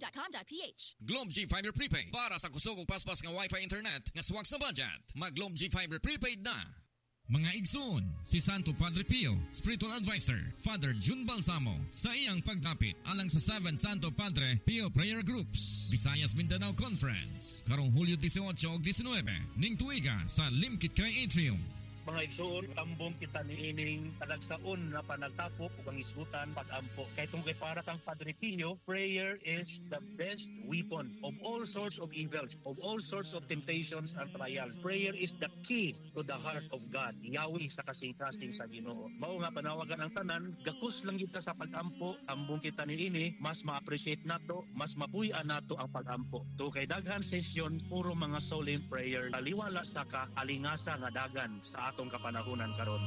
globe.com.ph. Globe G Fiber Prepaid para sa kusog ug paspas nga Wi-Fi internet nga swak sa budget. Mag Globe G Fiber Prepaid na. Mga igsoon, si Santo Padre Pio, Spiritual Advisor, Father Jun Balsamo, sa iyang pagdapit alang sa 7 Santo Padre Pio Prayer Groups, Visayas Mindanao Conference, karong Hulyo 18 ug 19, ning tuiga sa Limkit Kay Atrium. Mga igsoon, tambong kita niining talagsaon na panagtapok ug ang isgutan pag-ampo. Kay tungkol kay para kang Padre Pio, prayer is the best weapon of all sorts of evils, of all sorts of temptations and trials. Prayer is the key to the heart of God. Yawi sa kasing-kasing sa Ginoo. Mao nga panawagan ang tanan, gakus lang kita sa pag-ampo, tambong kita niini, mas ma-appreciate nato, mas mapuy-an nato ang pag-ampo. To kay daghan session, puro mga solemn prayer. Taliwala sa kaalingasa nga dagan sa atong kapanahunan karon.